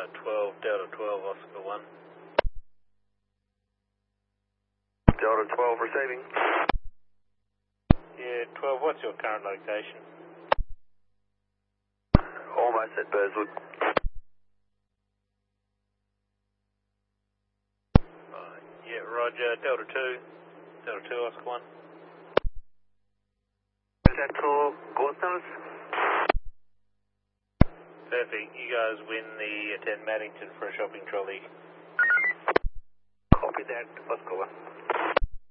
12, Delta 12, Oscar 1. Delta 12 receiving. Yeah, 12, what's your current location? Almost at Burswood. Yeah, roger, Delta 2, Oscar 1. Delta 2, Coastals. Perfect, you guys win the 10 Maddington for a shopping trolley. Copy that, Oscar 1.